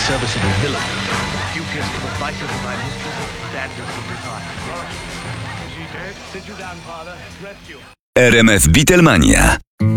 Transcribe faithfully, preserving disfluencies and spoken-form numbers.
serviceable villain. You pierce to the vitals of my mistress, that does the retire. Is he dead? Sit you down, father. Rest you. R M F Beatlemania.